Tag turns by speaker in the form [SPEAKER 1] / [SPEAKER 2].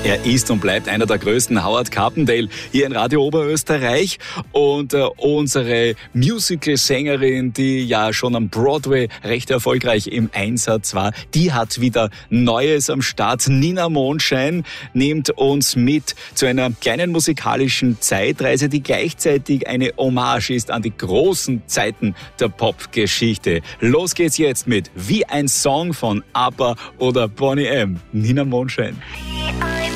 [SPEAKER 1] Er ist und bleibt einer der größten, Howard Carpendale, hier in Radio Oberösterreich. Und unsere Musical-Sängerin, die ja schon am Broadway recht erfolgreich im Einsatz war, die hat wieder Neues am Start. Nina Mondschein nimmt uns mit zu einer kleinen musikalischen Zeitreise, die gleichzeitig eine Hommage ist an die großen Zeiten der Popgeschichte. Los geht's jetzt mit Wie ein Song von ABBA oder Boney M. Nina Mondschein.